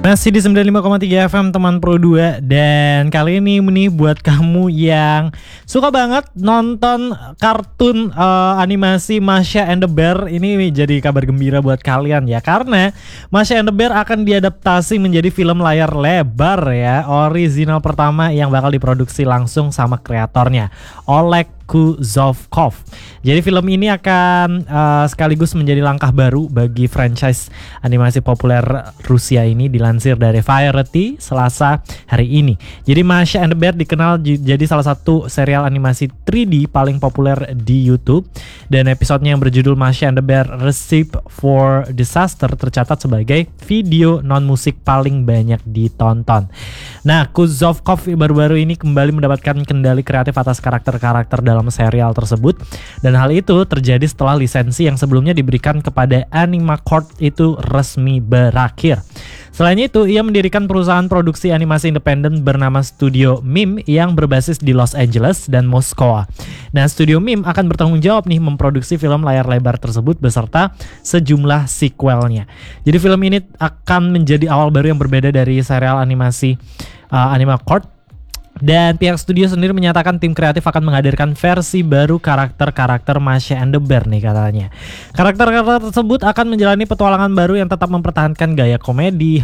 Masih di 95,3 FM teman Pro 2. Dan kali ini nih buat kamu yang suka banget nonton kartun animasi Masha and the Bear, ini jadi kabar gembira buat kalian ya, karena Masha and the Bear akan diadaptasi menjadi film layar lebar ya, original pertama yang bakal diproduksi langsung sama kreatornya, Oleg Kuzovkov. Jadi film ini akan sekaligus menjadi langkah baru bagi franchise animasi populer Rusia ini, dilansir dari Variety Selasa hari ini. Jadi Masha and the Bear dikenal jadi salah satu serial animasi 3D paling populer di YouTube, dan episodenya yang berjudul Masha and the Bear Recipe for Disaster tercatat sebagai video non-musik paling banyak ditonton. Nah, Kuzovkov baru-baru ini kembali mendapatkan kendali kreatif atas karakter-karakter dalam serial tersebut, dan hal itu terjadi setelah lisensi yang sebelumnya diberikan kepada Animacorp itu resmi berakhir. Selain itu, ia mendirikan perusahaan produksi animasi independen bernama Studio Mim yang berbasis di Los Angeles dan Moskow. Nah, Studio Mim akan bertanggung jawab nih memproduksi film layar lebar tersebut beserta sejumlah sequelnya. Jadi film ini akan menjadi awal baru yang berbeda dari serial animasi Animacorp. Dan pihak studio sendiri menyatakan tim kreatif akan menghadirkan versi baru karakter-karakter Masha and the Bear nih katanya. Karakter-karakter tersebut akan menjalani petualangan baru yang tetap mempertahankan gaya komedi,